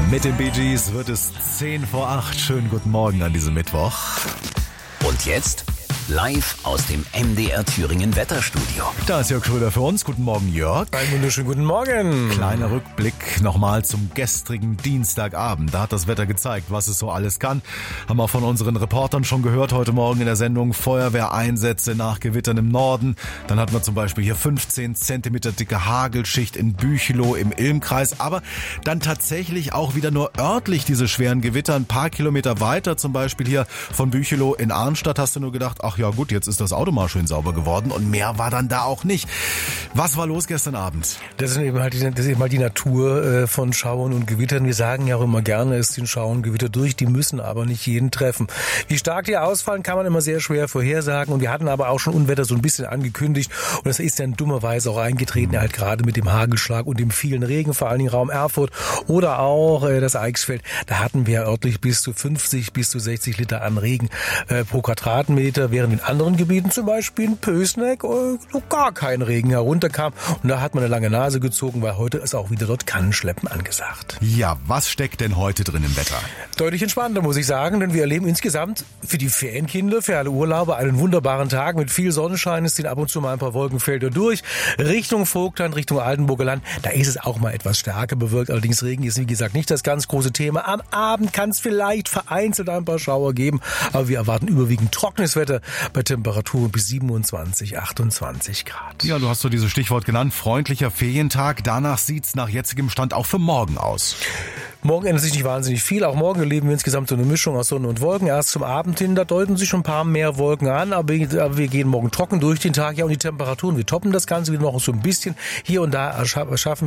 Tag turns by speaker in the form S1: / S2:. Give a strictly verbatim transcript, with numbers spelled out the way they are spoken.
S1: Mit den Bee Gees wird es zehn vor acht. Schönen guten Morgen an diesem Mittwoch.
S2: Und jetzt live aus dem M D R Thüringen Wetterstudio.
S1: Da ist Jörg Schröder für uns. Guten Morgen, Jörg.
S3: Einen wunderschönen guten Morgen.
S1: Kleiner Rückblick nochmal zum gestrigen Dienstagabend. Da hat das Wetter gezeigt, was es so alles kann. Haben wir von unseren Reportern schon gehört heute Morgen in der Sendung. Feuerwehreinsätze nach Gewittern im Norden. Dann hatten wir zum Beispiel hier fünfzehn Zentimeter dicke Hagelschicht in Büchelow im Ilmkreis. Aber dann tatsächlich auch wieder nur örtlich diese schweren Gewitter. Ein paar Kilometer weiter, zum Beispiel hier von Büchelow in Arnstadt, hast du nur gedacht, ach ja gut, jetzt ist das Auto mal schön sauber geworden und mehr war dann da auch nicht. Was war los gestern Abend?
S3: Das ist eben halt die, das ist eben halt die Natur äh, von Schauern und Gewittern. Wir sagen ja auch immer gerne, es sind Schauer und Gewitter durch, die müssen aber nicht jeden treffen. Wie stark die ausfallen, kann man immer sehr schwer vorhersagen und wir hatten aber auch schon Unwetter so ein bisschen angekündigt und das ist dann dummerweise auch eingetreten, mhm. halt gerade mit dem Hagelschlag und dem vielen Regen, vor allen Dingen Raum Erfurt oder auch äh, das Eichsfeld. Da hatten wir örtlich bis zu fünfzig bis zu sechzig Liter an Regen äh, pro Quadratmeter, während in anderen Gebieten, zum Beispiel in Pößneck, noch gar kein Regen herunterkam. Und da hat man eine lange Nase gezogen, weil heute ist auch wieder dort Kannenschleppen angesagt.
S1: Ja, was steckt denn heute drin im Wetter?
S3: Deutlich entspannter, muss ich sagen, denn wir erleben insgesamt für die Ferienkinder, für alle Urlauber einen wunderbaren Tag mit viel Sonnenschein. Es ziehen ab und zu mal ein paar Wolkenfelder durch. Richtung Vogtland, Richtung Altenburger Land, da ist es auch mal etwas stärker bewölkt. Allerdings Regen ist, wie gesagt, nicht das ganz große Thema. Am Abend kann es vielleicht vereinzelt ein paar Schauer geben, aber wir erwarten überwiegend trockenes Wetter bei Temperaturen bis siebenundzwanzig, achtundzwanzig Grad.
S1: Ja, du hast so dieses Stichwort genannt, freundlicher Ferientag. Danach sieht's nach jetzigem Stand auch für morgen aus.
S3: Morgen ändert sich nicht wahnsinnig viel. Auch morgen erleben wir insgesamt so eine Mischung aus Sonne und Wolken. Erst zum Abend hin, da deuten sich schon ein paar mehr Wolken an, aber wir gehen morgen trocken durch den Tag. Ja, und die Temperaturen, wir toppen das Ganze wieder noch so ein bisschen. Hier und da schaffen wir